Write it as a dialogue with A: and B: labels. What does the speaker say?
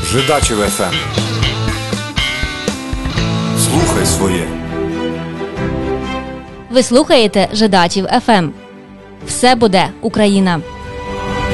A: Жидачів ФМ. Слухай своє.
B: Ви слухаєте Жидачів ФМ. Все буде Україна.